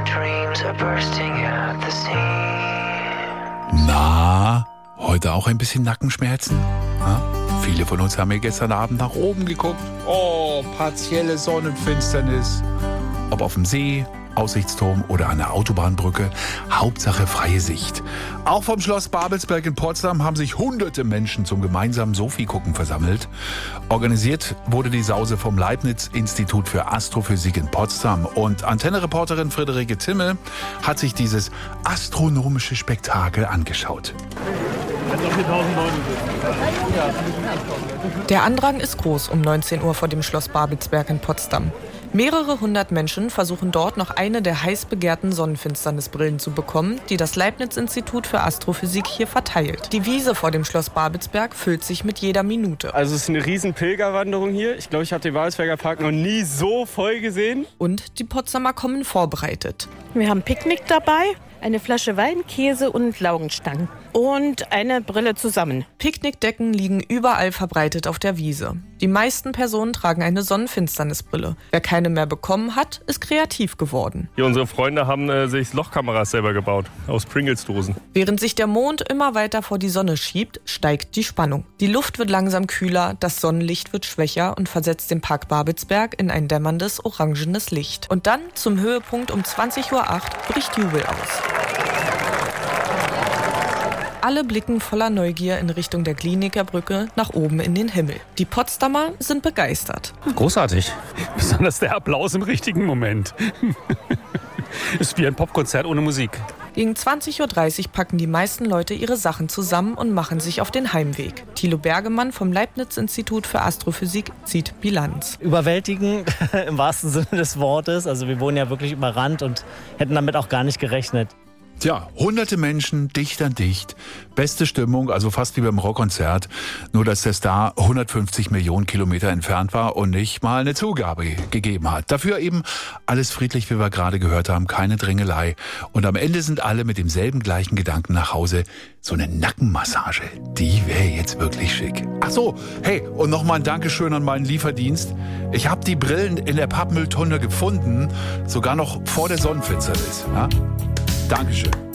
Na, heute auch ein bisschen Nackenschmerzen? Ja? Viele von uns haben ja gestern Abend nach oben geguckt. Oh, partielle Sonnenfinsternis. Ob auf dem See, Aussichtsturm oder an der Autobahnbrücke, Hauptsache freie Sicht. Auch vom Schloss Babelsberg in Potsdam haben sich hunderte Menschen zum gemeinsamen Sophie-Gucken versammelt. Organisiert wurde die Sause vom Leibniz-Institut für Astrophysik in Potsdam. Und Antenne-Reporterin Friederike Timme hat sich dieses astronomische Spektakel angeschaut. Der Andrang ist groß um 19 Uhr vor dem Schloss Babelsberg in Potsdam. Mehrere hundert Menschen versuchen dort noch eine der heiß begehrten Sonnenfinsternisbrillen zu bekommen, die das Leibniz-Institut für Astrophysik hier verteilt. Die Wiese vor dem Schloss Babelsberg füllt sich mit jeder Minute. Also es ist eine riesen Pilgerwanderung hier. Ich glaube, ich habe den Babelsberger Park noch nie so voll gesehen. Und die Potsdamer kommen vorbereitet. Wir haben Picknick dabei, eine Flasche Wein, Käse und Laugenstangen und eine Brille zusammen. Picknickdecken liegen überall verbreitet auf der Wiese. Die meisten Personen tragen eine Sonnenfinsternisbrille. Wer keine mehr bekommen hat, ist kreativ geworden. Ja, unsere Freunde haben sich Lochkameras selber gebaut, aus Pringles-Dosen. Während sich der Mond immer weiter vor die Sonne schiebt, steigt die Spannung. Die Luft wird langsam kühler, das Sonnenlicht wird schwächer und versetzt den Park Babelsberg in ein dämmerndes, orangenes Licht. Und dann, zum Höhepunkt um 20.08 Uhr, bricht Jubel aus. Alle blicken voller Neugier in Richtung der Glienicker Brücke nach oben in den Himmel. Die Potsdamer sind begeistert. Großartig. Besonders der Applaus im richtigen Moment. Ist wie ein Popkonzert ohne Musik. Gegen 20.30 Uhr packen die meisten Leute ihre Sachen zusammen und machen sich auf den Heimweg. Thilo Bergemann vom Leibniz-Institut für Astrophysik zieht Bilanz. Überwältigend im wahrsten Sinne des Wortes. Also wir wurden ja wirklich überrannt und hätten damit auch gar nicht gerechnet. Tja, hunderte Menschen, dicht an dicht. Beste Stimmung, also fast wie beim Rockkonzert. Nur, dass der Star 150 Millionen Kilometer entfernt war und nicht mal eine Zugabe gegeben hat. Dafür eben alles friedlich, wie wir gerade gehört haben, keine Drängelei. Und am Ende sind alle mit demselben gleichen Gedanken nach Hause. So eine Nackenmassage, die wäre jetzt wirklich schick. Ach so, hey, und nochmal ein Dankeschön an meinen Lieferdienst. Ich habe die Brillen in der Pappmülltonne gefunden, sogar noch vor der Sonnenfinsternis. Ja? Dankeschön.